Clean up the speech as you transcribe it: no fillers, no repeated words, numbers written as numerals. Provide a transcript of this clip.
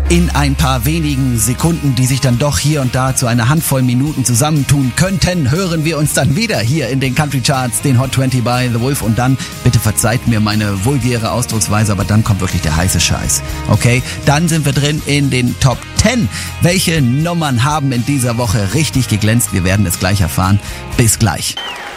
in ein paar wenigen Sekunden, die sich dann doch hier und da zu einer Handvoll Minuten zusammentun könnten, hören wir uns dann wieder hier in den Country Charts, den Hot 20 by The Wolf. Und dann, bitte verzeiht mir meine vulgäre Ausdrucksweise, aber dann kommt wirklich der heiße Scheiß. Okay, dann sind wir drin in den Top 10. Welche Nummern haben in dieser Woche richtig geglänzt? Wir werden es gleich erfahren. Bis gleich.